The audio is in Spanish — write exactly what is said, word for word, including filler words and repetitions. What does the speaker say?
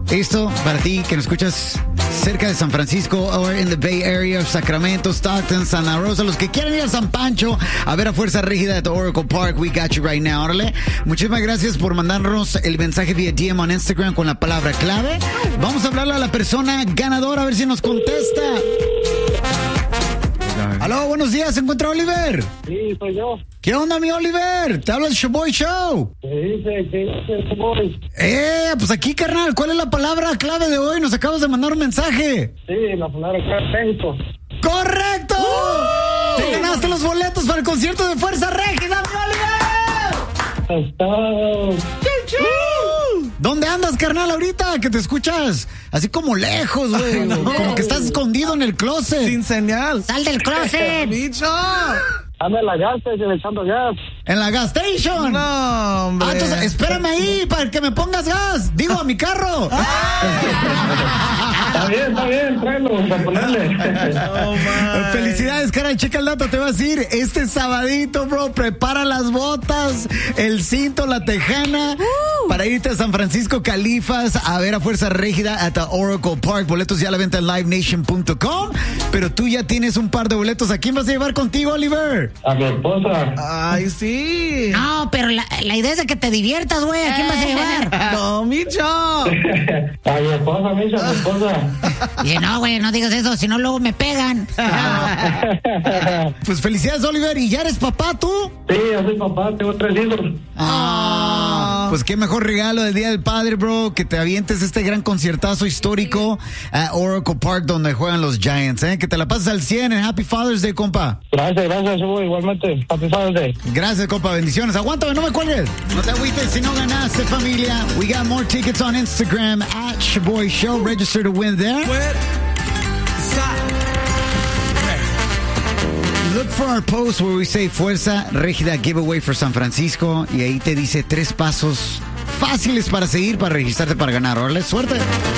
Esto para ti que nos escuchas cerca de San Francisco o in the Bay Area, Sacramento, Stockton, Santa Rosa, los que quieran ir a San Pancho a ver a Fuerza Régida at the Oracle Park, we got you right now. Órale. Muchísimas gracias por mandarnos el mensaje vía D M on Instagram con la palabra clave. Vamos a hablarle a la persona ganadora a ver si nos contesta. Aló, buenos días, ¿se encuentra Oliver? Sí, soy yo. ¿Qué onda, mi Oliver? Te habla el Showboy Show. ¿Qué dice? ¿Qué dice Showboy? Eh, pues aquí, carnal, ¿cuál es la palabra clave de hoy? Nos acabas de mandar un mensaje. Sí, la palabra clave es México. ¡Correcto! ¡Uh! ¡Te ganaste los boletos para el concierto de Fuerza Régida, mi Oliver! Está... ¡Uh! ¿Dónde andas, carnal, ahorita? Que te escuchas así como lejos, güey. No. Como que estás escondido en el closet. Sin señal. ¡Sal del closet! ¡Bicho! Anda en la gas station echando gas. ¿En la gas station? No, hombre. Ah, entonces espérame ahí para que me pongas gas. Digo, a mi carro. Está bien, está bien, tráelo, para ponerle. Oh, Felicidades, cara, checa el dato, te vas a ir este sabadito, bro. Prepara las botas, el cinto, la tejana, uh. para irte a San Francisco, Califas, a ver a Fuerza Régida at the Oracle Park. Boletos ya a la venta en live nation punto com. Pero tú ya tienes un par de boletos. ¿A quién vas a llevar contigo, Oliver? A mi esposa. Ay, sí. No, pero la, la idea es de que te diviertas, güey. ¿A quién vas a llevar? No, Micho. A mi esposa, Micho, a mi esposa. Dice, no, güey, no digas eso, si no luego me pegan. Pues felicidades, Oliver. ¿Y ya eres papá tú? Sí, yo soy papá, tengo tres hijos. Ah, pues qué mejor regalo del Día del Padre, bro, que te avientes este gran conciertazo histórico a Oracle Park donde juegan los Giants, ¿eh? Que te la pases al cien en Happy Father's Day, compa. Gracias, gracias, Hugo, igualmente. Happy Father's Day. Gracias, compa, bendiciones. Aguántame, no me cuelgues. No te agüites si no ganaste, familia. We got more tickets on Instagram at Showboy Show. Register to win there. Look for our post where we say Fuerza Régida giveaway for San Francisco y ahí te dice tres pasos fáciles para seguir para registrarte para ganar. Órale, suerte.